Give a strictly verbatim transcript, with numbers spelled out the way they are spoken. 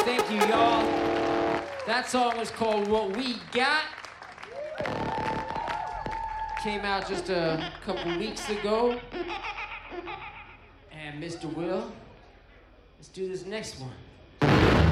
Thank you, y'all. That song was called What We Got. Came out just a couple weeks ago. And Mister Will, let's do this next one.